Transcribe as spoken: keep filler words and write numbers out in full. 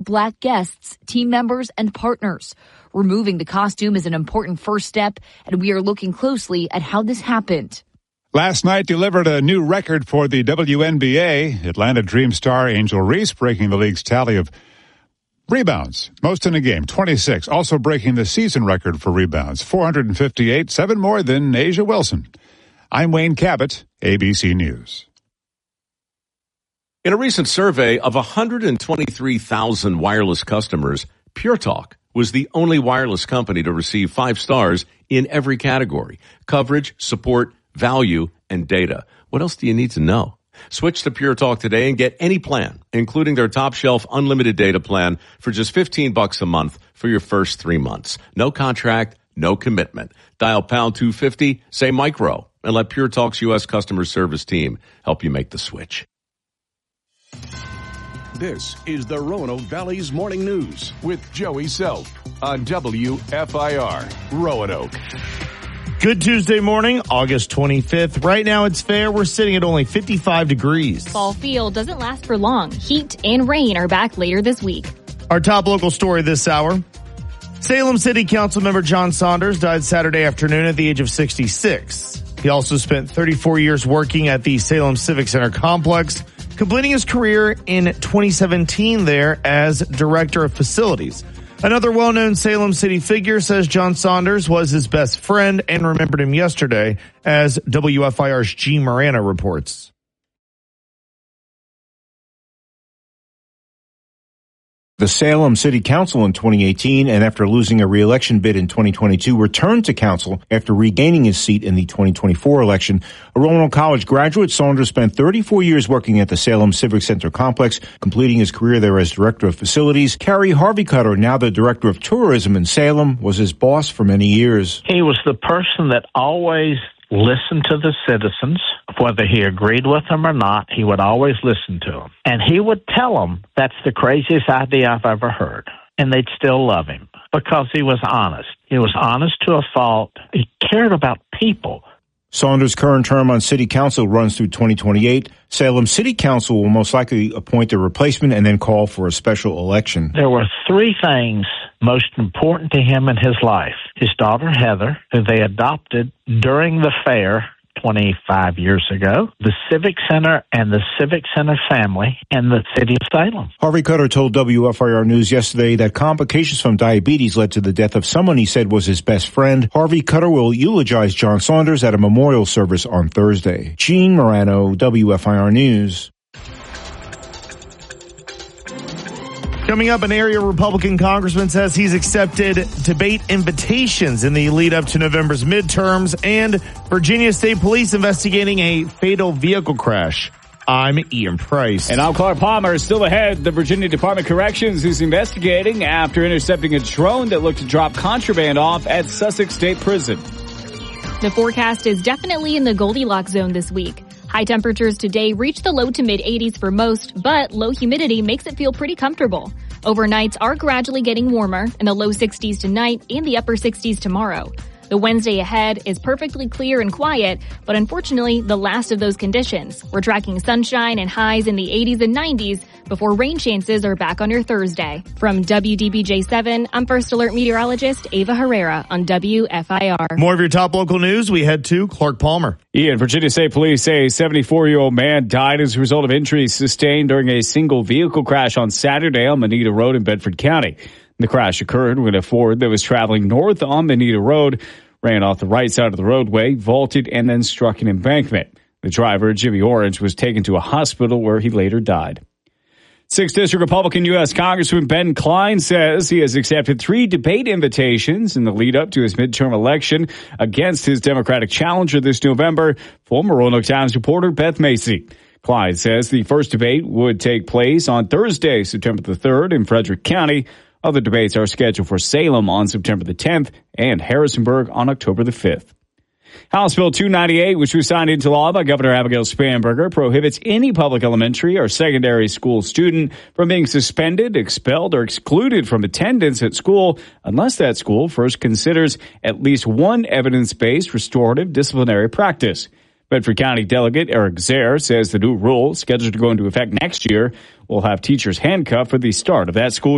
Black guests, team members, and partners. Removing the costume is an important first step, and we are looking closely at how this happened. Last night delivered a new record for the W N B A. Atlanta Dream star Angel Reese breaking the league's tally of rebounds, most in a game, twenty-six. Also breaking the season record for rebounds, four hundred fifty-eight, seven more than Asia Wilson. I'm Wayne Cabot, A B C News. In a recent survey of one hundred twenty-three thousand wireless customers, Pure Talk was the only wireless company to receive five stars in every category: coverage, support, value, and data. What else do you need to know? Switch to Pure Talk today and get any plan, including their top shelf unlimited data plan for just fifteen bucks a month for your first three months. No contract, no commitment. Dial pound two fifty, say micro, and let Pure Talk's U S customer service team help you make the switch. This is the Roanoke Valley's Morning News with Joey Self on W F I R Roanoke. Good Tuesday morning, August twenty-fifth. Right now it's fair. We're sitting at only fifty-five degrees. Fall feel doesn't last for long. Heat and rain are back later this week. Our top local story this hour. Salem City Council member John Saunders died Saturday afternoon at the age of sixty-six. He also spent thirty-four years working at the Salem Civic Center complex, completing his career in twenty seventeen there as director of facilities. Another well-known Salem City figure says John Saunders was his best friend and remembered him yesterday, as W F I R's Gene Marana reports. The Salem City Council in twenty eighteen, and after losing a re-election bid in twenty twenty-two, returned to council after regaining his seat in the twenty twenty-four election. A Roanoke College graduate, Saunders spent thirty-four years working at the Salem Civic Center complex, completing his career there as director of facilities. Carrie Harvey Cutter, now the director of tourism in Salem, was his boss for many years. He was the person that always listened to the citizens. Whether he agreed with them or not, he would always listen to them. And he would tell them, that's the craziest idea I've ever heard. And they'd still love him because he was honest. He was honest to a fault. He cared about people. Saunders' current term on city council runs through twenty twenty-eight. Salem City Council will most likely appoint a replacement and then call for a special election. There were three things most important to him in his life. His daughter, Heather, who they adopted during the fair twenty-five years ago, the Civic Center and the Civic Center family, and the city of Salem. Harvey Cutter told W F I R News yesterday that complications from diabetes led to the death of someone he said was his best friend. Harvey Cutter will eulogize John Saunders at a memorial service on Thursday. Gene Marano, W F I R News. Coming up, an area Republican congressman says he's accepted debate invitations in the lead up to November's midterms, and Virginia State Police investigating a fatal vehicle crash. I'm Ian Price. And I'm Clark Palmer. Still ahead, the Virginia Department of Corrections is investigating after intercepting a drone that looked to drop contraband off at Sussex State Prison. The forecast is definitely in the Goldilocks zone this week. High temperatures today reach the low to mid eighties for most, but low humidity makes it feel pretty comfortable. Overnights are gradually getting warmer, in the low sixties tonight and the upper sixties tomorrow. The Wednesday ahead is perfectly clear and quiet, but unfortunately the last of those conditions. We're tracking sunshine and highs in the eighties and nineties before rain chances are back on your Thursday. From W D B J seven, I'm First Alert meteorologist Ava Herrera on W F I R. More of your top local news, we head to Clark Palmer. Ian, Virginia State Police say a seventy-four-year-old man died as a result of injuries sustained during a single vehicle crash on Saturday on Moneta Road in Bedford County. The crash occurred when a Ford that was traveling north on Moneta Road ran off the right side of the roadway, vaulted, and then struck an embankment. The driver, Jimmy Orange, was taken to a hospital where he later died. sixth District Republican U S Congressman Ben Cline says he has accepted three debate invitations in the lead-up to his midterm election against his Democratic challenger this November, former Roanoke Times reporter Beth Macy. Cline says the first debate would take place on Thursday, September the third in Frederick County. Other debates are scheduled for Salem on September the tenth and Harrisonburg on October the fifth. House Bill two ninety-eight, which was signed into law by Governor Abigail Spanberger, prohibits any public elementary or secondary school student from being suspended, expelled, or excluded from attendance at school unless that school first considers at least one evidence-based restorative disciplinary practice. Bedford County Delegate Eric Zaire says the new rule, scheduled to go into effect next year, will have teachers handcuffed for the start of that school